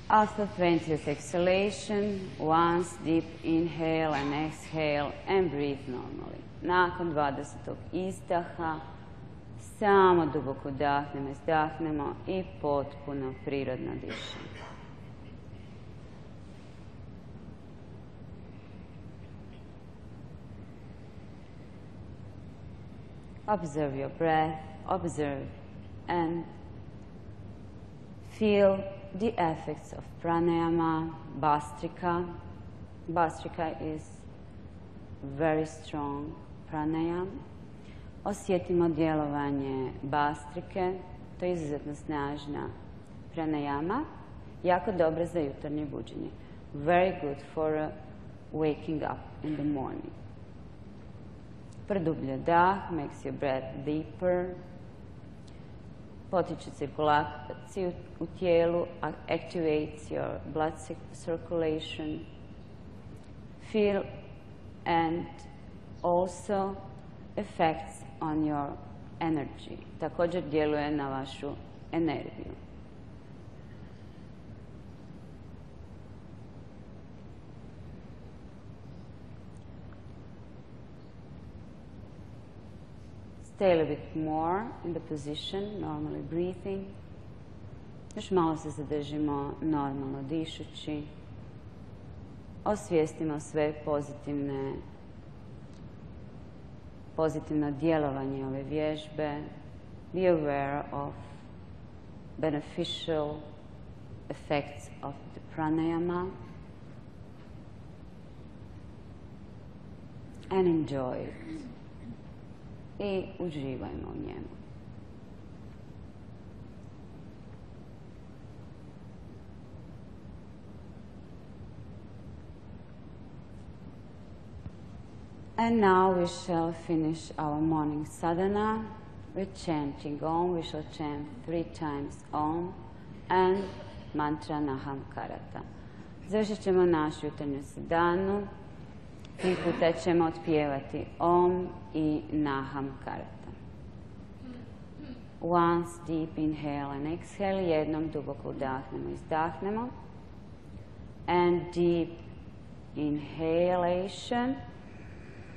After 20th exhalation, once deep inhale and exhale and breathe normally. Nakon 20. izdaha, samo duboko udahnemo, izdahnemo i potpuno prirodno dišemo. Observe your breath, observe and feel the effects of pranayama, Bhastrika. Bhastrika is very strong pranayama. Osjetimo djelovanje Bhastrike, to je izuzetno snažna pranayama, jako dobra za jutarnje buđenje. Very good for waking up in the morning. Produblje dah, makes your breath deeper. Potiče cirkulaciju u tijelu, activates your blood circulation. Feel and also effects on your energy. Također djeluje na vašu energiju. Stay a little bit more in the position, normally breathing. Još malo se zadržimo normalno dišući. Osvijestimo sve pozitivno djelovanje ove vježbe. Be aware of beneficial effects of the pranayama. And enjoy it. I uživajmo u njemu. And now we shall finish our morning sadhana with chanting Om. We shall chant 3 times Om and mantra Naham Karata. Završit ćemo našu jutarnju sadhanu. 3 puta ćemo otpjevati Om i Naham Karata. Once deep inhale and exhale. Jednom duboko udahnemo, izdahnemo. And deep inhalation.